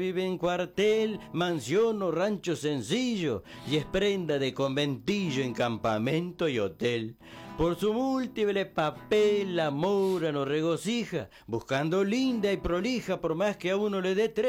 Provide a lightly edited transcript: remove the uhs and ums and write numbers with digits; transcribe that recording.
Vive en cuartel, mansión o rancho sencillo y es prenda de conventillo en campamento y hotel. Por su múltiple papel la mora nos regocija, buscando linda y prolija por más que a uno le dé tres.